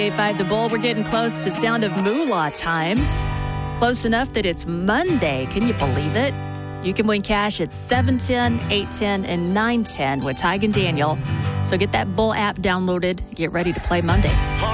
5 The Bull, we're getting close to Sound of Moolah time. Close enough that it's Monday. Can you believe it? You can win cash at 710, 810, and 910 with Tig and Daniel. So get that Bull app downloaded. Get ready to play Monday.